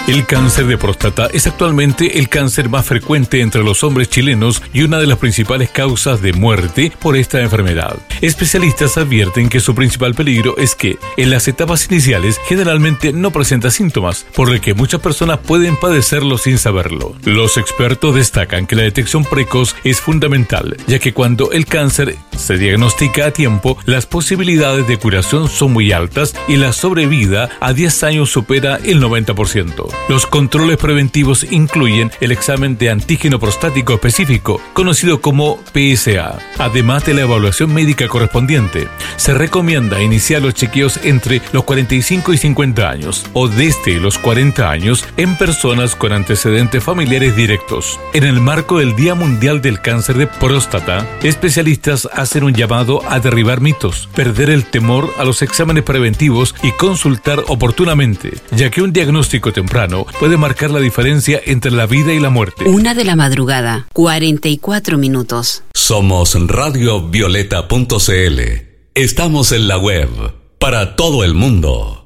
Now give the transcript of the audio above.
El cáncer de próstata es actualmente el cáncer más frecuente entre los hombres chilenos y una de las principales causas de muerte por esta enfermedad. Especialistas advierten que su principal peligro es que en las etapas iniciales generalmente no presenta síntomas, por lo que muchas personas pueden padecerlo sin saberlo. Los expertos destacan que la detección precoz es fundamental, ya que cuando el cáncer se diagnostica a tiempo, las posibilidades de curación son muy altas y la sobrevida a 10 años supera el 90%. Los controles preventivos incluyen el examen de antígeno prostático específico, conocido como PSA, además de la evaluación médica correspondiente. Se recomienda iniciar los chequeos entre los 45 y 50 años o desde los 40 años en personas con antecedentes familiares directos. En el marco del Día Mundial del Cáncer de Próstata, especialistas hacen un llamado a derribar mitos, perder el temor a los exámenes preventivos y consultar oportunamente, ya que un diagnóstico temprano puede marcar la diferencia entre la vida y la muerte. 1:00 a.m, 44 minutos. Somos radiovioleta.cl. Estamos en la web para todo el mundo.